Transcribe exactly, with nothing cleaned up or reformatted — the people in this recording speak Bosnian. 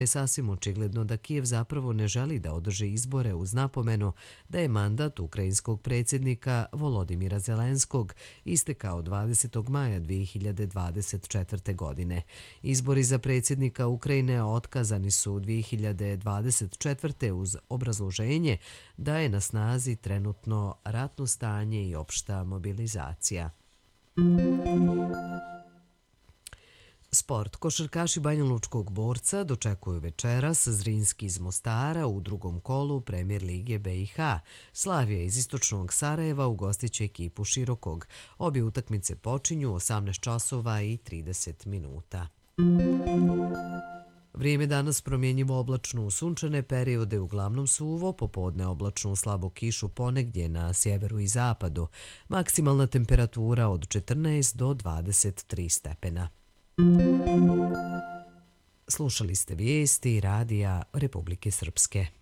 Je sasvim očigledno da Kijev zapravo ne želi da održi izbore uz napomenu da je mandat ukrajinskog predsjednika Volodimira Zelenskog istekao dvadesetog maja dvije hiljade dvadeset četvrte. godine. Izbori za predsjednika Ukrajine otkazani su dvije hiljade dvadeset četvrte. uz obrazloženje da je na snazi trenutno ratno stanje i opšta mobilizacija. Sport. Košarkaši banjalučkog Borca dočekuju večeras Zrinski iz Mostara u drugom kolu Premijer lige be i ha. Slavija iz istočnog Sarajeva ugostiće ekipu Širokog. Obje utakmice počinju osamnaest časova i trideset minuta. Vrijeme danas promjenjivo oblačno u sunčane periode, uglavnom suvo, popodne oblačno u slabu kišu ponegdje na sjeveru i zapadu. Maksimalna temperatura od četrnaest do dvadeset tri stepena. Slušali ste vijesti Radija Republike Srpske.